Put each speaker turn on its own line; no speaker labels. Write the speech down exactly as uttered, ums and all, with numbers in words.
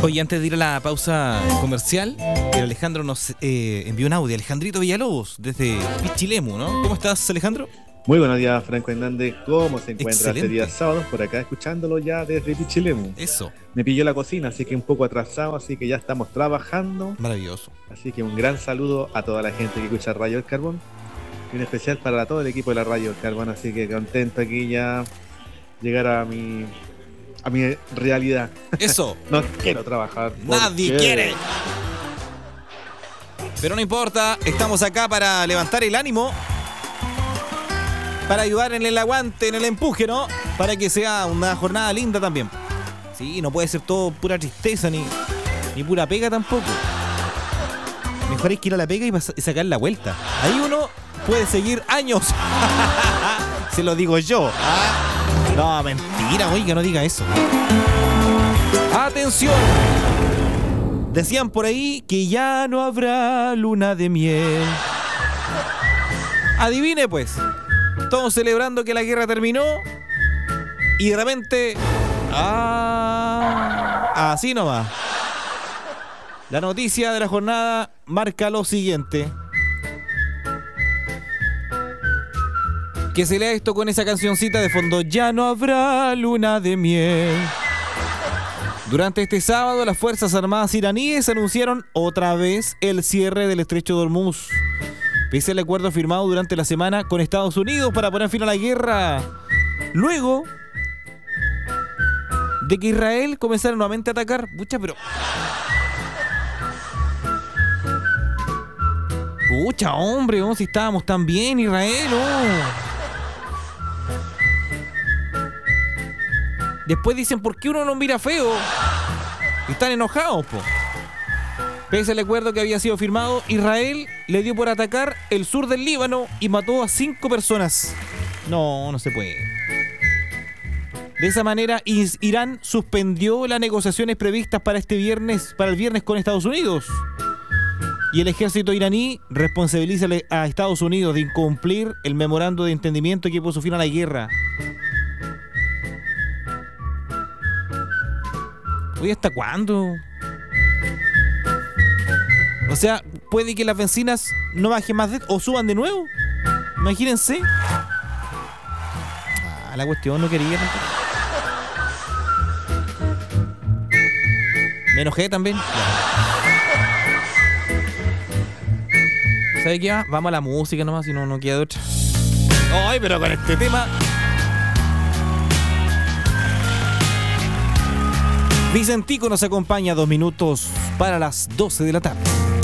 Oye, antes de ir a la pausa comercial, el Alejandro nos eh, envió un audio. Alejandrito Villalobos, desde Pichilemu, ¿no? ¿Cómo estás, Alejandro?
Muy buenos días, Franco Hernández. ¿Cómo se encuentra
Excelente.
este día sábado? Por acá escuchándolo ya desde Pichilemu.
Eso.
Me pilló la cocina, así que un poco atrasado, así que ya estamos trabajando.
Maravilloso.
Así que un gran saludo a toda la gente que escucha Radio El Carbón. Y un especial para todo el equipo de la Radio El Carbón. Así que contento aquí ya llegar a mi, a mi realidad.
Eso.
No quiero trabajar.
Nadie
porque-
quiere. Pero no importa, estamos acá para levantar el ánimo, para ayudar en el aguante, en el empuje, ¿no? Para que sea una jornada linda también. Sí, no puede ser todo pura tristeza ni, ni pura pega tampoco. Mejor hay que ir a la pega y, pas- y sacar la vuelta. Ahí uno puede seguir años. Se lo digo yo. ¿Ah? No, mentira, oye, que no diga eso. ¡Atención! Decían por ahí que ya no habrá luna de miel. Adivine pues. Todos celebrando que la guerra terminó. Y de repente... Ah, así nomás. La noticia de la jornada marca lo siguiente. Que se lea esto con esa cancioncita de fondo. Ya no habrá luna de miel. Durante este sábado, las Fuerzas Armadas iraníes anunciaron otra vez el cierre del estrecho de Hormuz, pese al acuerdo firmado durante la semana con Estados Unidos para poner fin a la guerra. Luego de que Israel comenzara nuevamente a atacar. Pucha, pero... Pucha, hombre, oh, si estábamos tan bien, Israel, oh. Después dicen, ¿por qué uno no mira feo? Y están enojados, po. Pese al acuerdo que había sido firmado, Israel le dio por atacar el sur del Líbano y mató a cinco personas. No, no se puede. De esa manera, Is- Irán suspendió las negociaciones previstas para este viernes, para el viernes con Estados Unidos. Y el ejército iraní responsabiliza a Estados Unidos de incumplir el memorando de entendimiento que puso fin a la guerra. Oye, ¿hasta cuándo? O sea, puede que las bencinas no bajen más de... o suban de nuevo. Imagínense. Ah, la cuestión no quería. Me enojé también. ¿Sabe qué va? Vamos a la música nomás, si no, no queda de otra. Ay, pero con este tema... Vicentico nos acompaña dos minutos para las doce de la tarde.